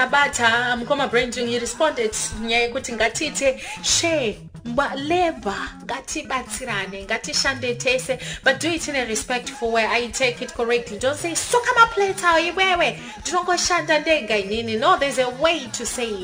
Abata mkoma branding he responded nyaye kuti ngatite share labor ngati batsirane ngati shande tese, but do it in a respectful way. I take it correctly. Don't say suka ma plate awo iwewe ndinongo shanda ndega inini. No, there's a way to say it.